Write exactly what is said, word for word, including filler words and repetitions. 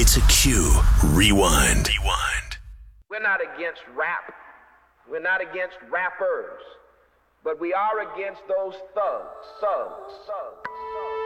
It's a Q Rewind. Rewind. We're not against rap. We're not against rappers. But we are against those thugs, thugs, thugs, thugs.